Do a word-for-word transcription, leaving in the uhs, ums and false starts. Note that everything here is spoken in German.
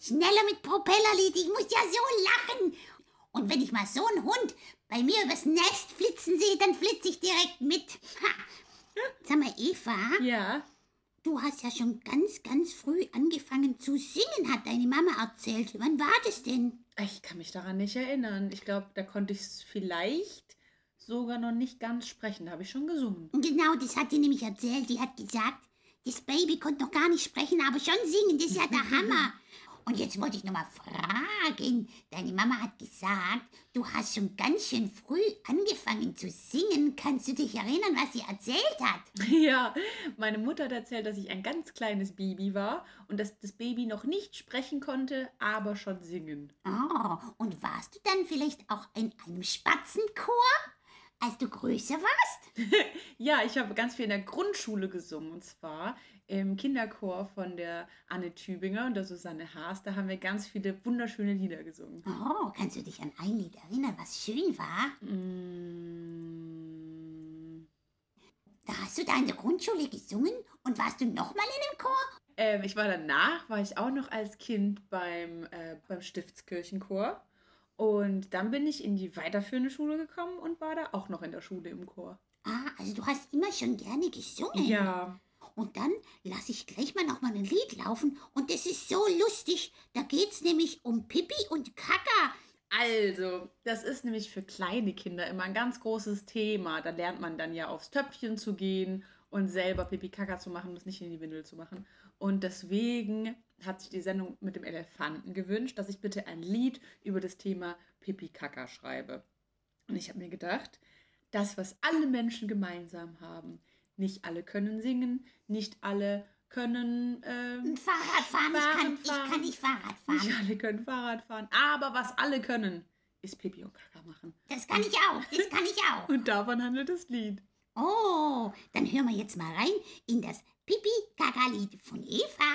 schneller mit Propellerlied, ich muss ja so lachen. Und wenn ich mal so einen Hund bei mir übers Nest flitzen sehe, dann flitze ich direkt mit. Ha. Sag mal, Eva, Ja. du hast ja schon ganz, ganz früh angefangen zu singen, hat deine Mama erzählt. Wann war das denn? Ich kann mich daran nicht erinnern. Ich glaube, da konnte ich es vielleicht sogar noch nicht ganz sprechen. Da habe ich schon gesungen. Genau, das hat die nämlich erzählt. Die hat gesagt, das Baby konnte noch gar nicht sprechen, aber schon singen. Das ist ja der Hammer. Und jetzt wollte ich noch mal fragen. Deine Mama hat gesagt, du hast schon ganz schön früh angefangen zu singen. Kannst du dich erinnern, was sie erzählt hat? Ja, meine Mutter hat erzählt, dass ich ein ganz kleines Baby war und dass das Baby noch nicht sprechen konnte, aber schon singen. Oh, und warst du dann vielleicht auch in einem Spatzenchor, als du größer warst? Ja, ich habe ganz viel in der Grundschule gesungen und zwar im Kinderchor von der Anne Tübinger und der Susanne Haas. Da haben wir ganz viele wunderschöne Lieder gesungen. Oh, kannst du dich an ein Lied erinnern, was schön war? Mm, Da hast du da in der Grundschule gesungen und warst du nochmal in dem Chor? ähm, ich war danach, war ich auch noch als Kind beim, äh, beim Stiftskirchenchor. Und dann bin ich in die weiterführende Schule gekommen und war da auch noch in der Schule im Chor. Ah, also du hast immer schon gerne gesungen. Ja, Und dann lasse ich gleich mal noch mal ein Lied laufen. Und das ist so lustig. Da geht's nämlich um Pipi und Kaka. also, das ist nämlich für kleine Kinder immer ein ganz großes Thema. Da lernt man dann ja aufs Töpfchen zu gehen und selber Pipi Kaka zu machen und es nicht in die Windel zu machen. Und deswegen hat sich die Sendung mit dem Elefanten gewünscht, dass ich bitte ein Lied über das Thema Pipi Kaka schreibe. Und ich habe mir gedacht, das, was alle Menschen gemeinsam haben, nicht alle können singen, nicht alle können ähm, Fahrrad fahren, ich, Fahren kann, fahren. ich kann nicht Fahrrad fahren. Nicht alle können Fahrrad fahren, aber was alle können, ist Pipi und Kaka machen. Das kann ich auch, das kann ich auch. Und davon handelt das Lied. Oh, dann hören wir jetzt mal rein in das Pipi-Kaka-Lied von Eva.